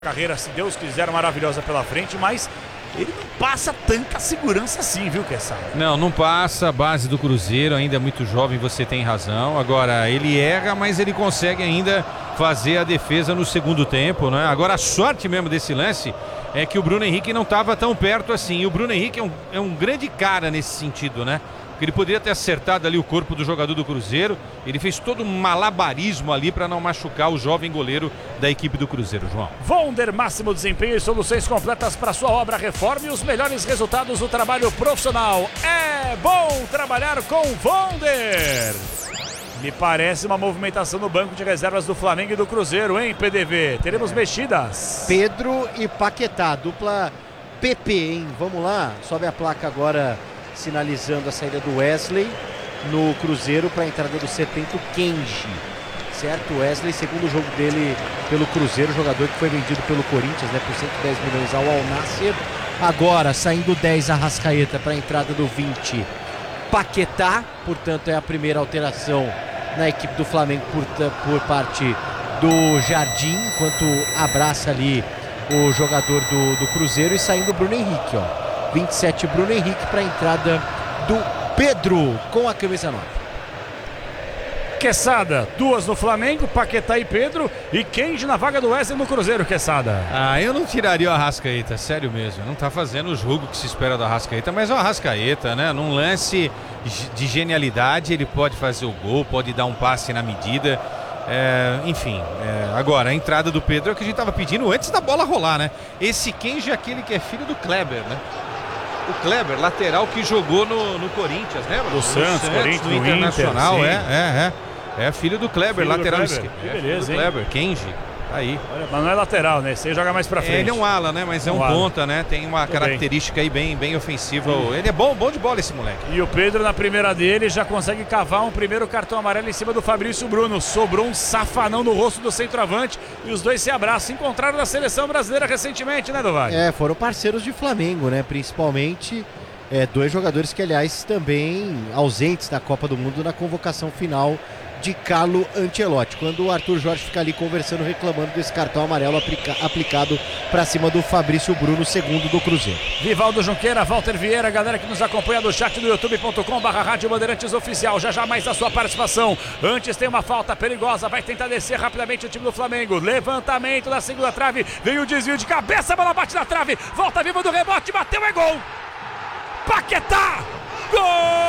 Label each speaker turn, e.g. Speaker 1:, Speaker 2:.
Speaker 1: Carreira, se Deus quiser, maravilhosa pela frente, mas ele não passa tanta segurança assim, viu, Quesada?
Speaker 2: Não passa. A base do Cruzeiro ainda é muito jovem, você tem razão. Agora, ele erra, mas ele consegue ainda fazer a defesa no segundo tempo, né? Agora, a sorte mesmo desse lance é que o Bruno Henrique não estava tão perto assim. E o Bruno Henrique é um grande cara nesse sentido, né? Ele poderia ter acertado ali o corpo do jogador do Cruzeiro. Ele fez todo um malabarismo ali para não machucar o jovem goleiro da equipe do Cruzeiro, João.
Speaker 1: Vonder, máximo desempenho e soluções completas para sua obra. Reforme os melhores resultados do trabalho profissional. É bom trabalhar com Vonder. Me parece uma movimentação no banco de reservas do Flamengo e do Cruzeiro, hein, PDV? Teremos mexidas.
Speaker 3: Pedro e Paquetá, dupla PP, hein? Vamos lá, sobe a placa agora, sinalizando a saída do Wesley no Cruzeiro para a entrada do 70, Kenji. Certo, Wesley, segundo jogo dele pelo Cruzeiro, jogador que foi vendido pelo Corinthians, né, por 110 milhões ao Al Nassr. Agora, saindo 10, Arrascaeta para a entrada do 20, Paquetá. Portanto, é a primeira alteração na equipe do Flamengo por parte do Jardim, enquanto abraça ali o jogador do Cruzeiro. E saindo o Bruno Henrique, ó. 27, Bruno Henrique para a entrada do Pedro com a camisa 9.
Speaker 1: Quesada, duas no Flamengo, Paquetá e Pedro, e Kenji na vaga do Wesley no Cruzeiro, Quesada.
Speaker 2: Eu não tiraria o Arrascaeta, sério mesmo. Não tá fazendo o jogo que se espera do Arrascaeta, mas o Arrascaeta, né, num lance de genialidade, ele pode fazer o gol, pode dar um passe na medida. Agora, a entrada do Pedro é o que a gente tava pedindo antes da bola rolar, né? Esse Kenji é aquele que é filho do Kleber, né? O Kleber, lateral que jogou no Corinthians, né?
Speaker 1: Do Santos, Corinthians,
Speaker 2: no Internacional,
Speaker 1: Inter,
Speaker 2: é filho do Kleber,
Speaker 1: filho
Speaker 2: lateral
Speaker 1: esquerdo. Beleza, hein?
Speaker 2: Kleber, Kenji, aí.
Speaker 1: Olha, mas não é lateral, né? Você joga mais pra frente.
Speaker 2: Ele é um ala, né? Mas é um ponta, né? Tem uma característica aí bem ofensiva. Ele é bom de bola, esse moleque.
Speaker 1: E o Pedro, na primeira dele, já consegue cavar um primeiro cartão amarelo em cima do Fabrício Bruno. Sobrou um safanão no rosto do centroavante e os dois se abraçam. Se encontraram na seleção brasileira recentemente, né, Dovani?
Speaker 3: Foram parceiros de Flamengo, né? Principalmente dois jogadores que, aliás, também ausentes da Copa do Mundo na convocação final de Carlo Ancelotti, quando o Arthur Jorge fica ali conversando, reclamando desse cartão amarelo aplicado para cima do Fabrício Bruno, segundo do Cruzeiro.
Speaker 1: Vivaldo Junqueira, Walter Vieira, galera que nos acompanha no chat do youtube.com/Rádio Bandeirantes Oficial, já mais a sua participação. Antes tem uma falta perigosa, vai tentar descer rapidamente o time do Flamengo, levantamento da segunda trave, veio o desvio de cabeça, a bola bate na trave, volta viva do rebote, bateu, é gol! Paquetá! Gol!